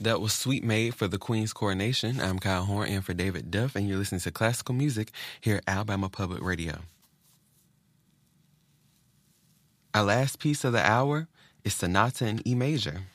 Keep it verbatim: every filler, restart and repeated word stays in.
That was Sweet Maid for the Queen's Coronation. I'm Kyle Horn in for David Duff, and you're listening to classical music here at Alabama Public Radio. Our last piece of the hour is Sonata in E major.